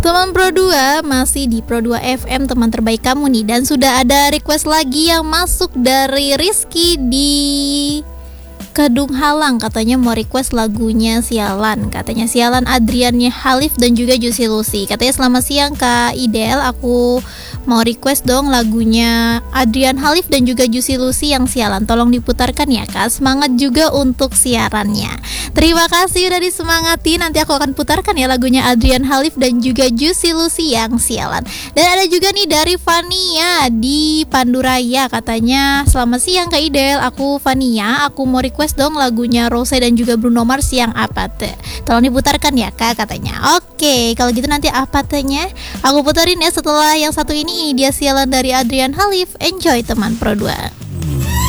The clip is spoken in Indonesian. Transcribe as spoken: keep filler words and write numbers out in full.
Teman Pro dua masih di Pro dua F M, teman terbaik kamu nih. Dan sudah ada request lagi yang masuk dari Rizky di Kedung Halang. Katanya mau request lagunya Sialan. Katanya Sialan Adriannya Halif dan juga Juicy Lucy. Katanya selamat siang Kak Idel, aku mau request dong lagunya Adrian Halif dan juga Juicy Lucy yang Sialan. Tolong diputarkan ya Kak, semangat juga untuk siarannya. Terima kasih udah disemangati. Nanti aku akan putarkan ya lagunya Adrian Halif dan juga Juicy Lucy yang Sialan. Dan ada juga nih dari Fania di Panduraya. Katanya selamat siang Kak Idel, aku Fania, aku mau request dong lagunya Rose dan juga Bruno Mars yang Apate. Tolong diputarkan ya Kak, katanya. Oke, kalau gitu nanti Apatenya aku puterin ya setelah yang satu ini. Ini dia Sialan dari Adrian Halif. Enjoy teman Pro dua.